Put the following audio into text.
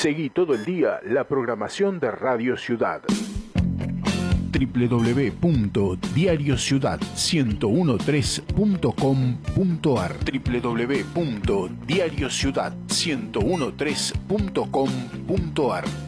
Seguí todo el día la programación de Radio Ciudad. www.diariociudad1013.com.ar www.diariociudad1013.com.ar